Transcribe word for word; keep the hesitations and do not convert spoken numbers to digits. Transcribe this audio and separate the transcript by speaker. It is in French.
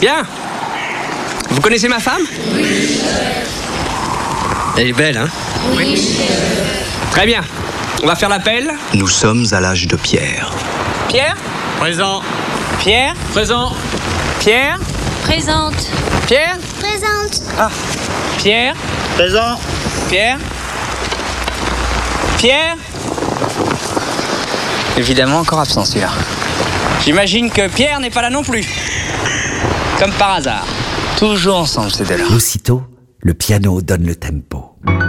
Speaker 1: Bien. Vous connaissez ma femme? Oui. Elle est belle, hein? Oui. Très bien. On va faire l'appel.
Speaker 2: Nous sommes à l'âge de Pierre.
Speaker 1: Pierre?
Speaker 3: Présent.
Speaker 1: Pierre?
Speaker 3: Présent.
Speaker 1: Pierre?
Speaker 4: Présente.
Speaker 1: Pierre?
Speaker 4: Présente.
Speaker 1: Ah. Pierre?
Speaker 3: Présent.
Speaker 1: Pierre? Pierre? Évidemment, encore absent celui-là. J'imagine que Pierre n'est pas là non plus. Comme par hasard. Toujours ensemble, ces deux-là.
Speaker 5: Aussitôt, le piano donne le tempo.